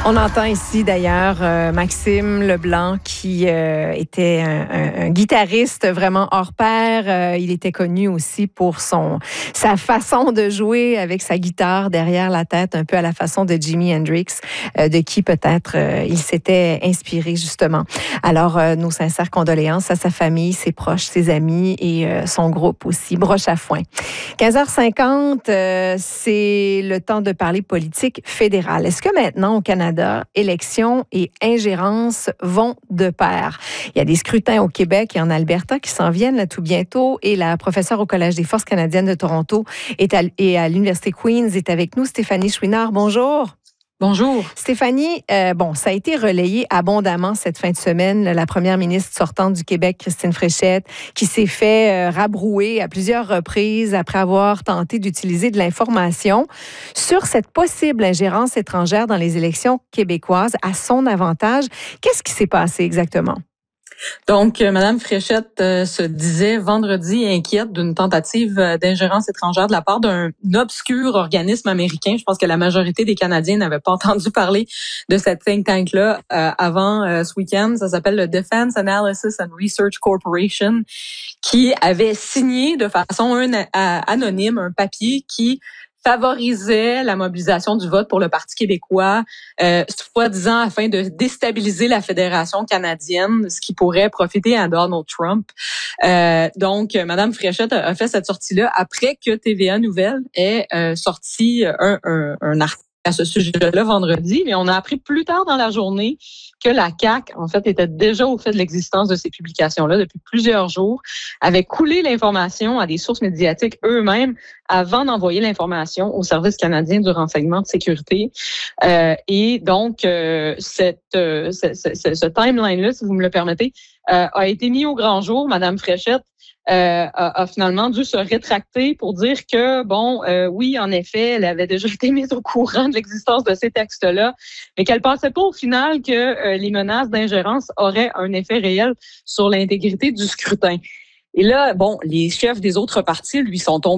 On entend ici d'ailleurs Maxime Leblanc qui était un guitariste vraiment hors pair. Il était connu aussi pour sa façon de jouer avec sa guitare derrière la tête, un peu à la façon de Jimi Hendrix, de qui peut-être il s'était inspiré justement. Alors, nos sincères condoléances à sa famille, ses proches, ses amis et son groupe aussi, Broche à foin. 15h50, c'est le temps de parler politique fédérale. Est-ce que maintenant au Canada, élections et ingérence vont de pair? Il y a des scrutins au Québec et en Alberta qui s'en viennent là, tout bientôt. Et la professeure au Collège des forces canadiennes de Toronto et à l'Université Queen's est avec nous, Stéphanie Chouinard. Bonjour. Bonjour. Stéphanie, ça a été relayé abondamment cette fin de semaine. La première ministre sortante du Québec, Christine Fréchette, qui s'est fait rabrouer à plusieurs reprises après avoir tenté d'utiliser de l'information sur cette possible ingérence étrangère dans les élections québécoises à son avantage. Qu'est-ce qui s'est passé exactement? Donc, Mme Fréchette se disait vendredi inquiète d'une tentative d'ingérence étrangère de la part d'un obscur organisme américain. Je pense que la majorité des Canadiens n'avaient pas entendu parler de cette think tank-là avant ce week-end. Ça s'appelle le Defense Analysis and Research Corporation, qui avait signé de façon anonyme un papier qui favorisait la mobilisation du vote pour le Parti québécois, soi-disant afin de déstabiliser la Fédération canadienne, ce qui pourrait profiter à Donald Trump. Donc, Mme Fréchette a fait cette sortie-là après que TVA Nouvelles ait sorti un article à ce sujet-là vendredi, mais on a appris plus tard dans la journée que la CAQ, en fait, était déjà au fait de l'existence de ces publications-là depuis plusieurs jours, avait coulé l'information à des sources médiatiques eux-mêmes avant d'envoyer l'information au Service canadien du renseignement de sécurité. Et donc, ce timeline-là, si vous me le permettez, a été mis au grand jour. Mme Fréchette a finalement dû se rétracter pour dire que, oui, en effet, elle avait déjà été mise au courant de l'existence de ces textes-là, mais qu'elle pensait pas au final que les menaces d'ingérence auraient un effet réel sur l'intégrité du scrutin. Et là, les chefs des autres partis lui sont tombés